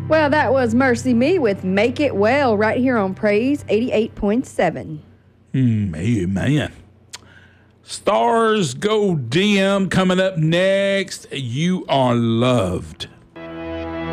Well, that was Mercy Me with Make It Well right here on Praise 88.7. Amen. Stars Go Dim coming up next. You Are Loved.